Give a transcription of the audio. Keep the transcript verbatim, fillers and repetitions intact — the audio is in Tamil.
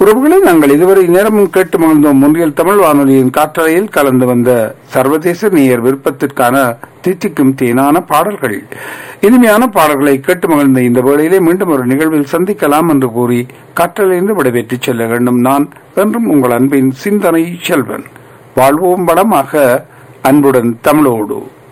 உறவுகளை நாங்கள் இதுவரை நேரமும் கேட்டு மகிழ்ந்தோம். முன்றியல் தமிழ் வானொலியின் காற்றலையில் கலந்து வந்த சர்வதேச நேயர் விருப்பத்திற்கான தித்திக்கும் தேனான பாடல்கள், இனிமையான பாடல்களை கேட்டு மகிழ்ந்த இந்த வேளையிலே மீண்டும் ஒரு நிகழ்வில் சந்திக்கலாம் என்று கூறி காற்றலையிலிருந்து விடைபெற்று செல்ல வேண்டும். நான் என்றும் உங்கள் அன்பின் சிந்தனை செல்வன். வாழ்வோம் வளமாக, அன்புடன் தமிழோடு.